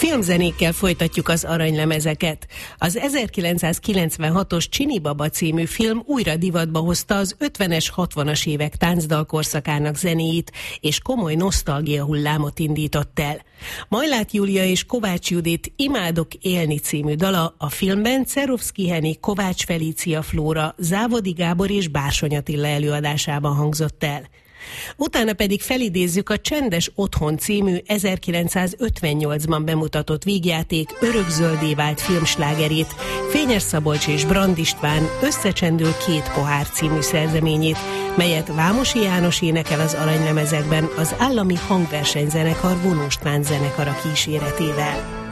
Filmzenékkel folytatjuk az aranylemezeket. Az 1996-os Csini Baba című film újra divatba hozta az 50-es, 60-as évek táncdalkorszakának zenéit, és komoly nosztalgia hullámot indított el. Majlát Júlia és Kovács Judit Imádok élni című dala a filmben Cerovszky Henny, Kovács Felícia Flóra, Závodi Gábor és Bársony Attila előadásában hangzott el. Utána pedig felidézzük a Csendes otthon című 1958-ban bemutatott vígjáték örökzöldé vált filmslágerét, Fényes Szabolcs és Brand István Összecsendül két pohár című szerzeményét, melyet Vámosi János énekel az aranylemezekben az Állami Hangversenyzenekar Von Ostván zenekara kíséretével.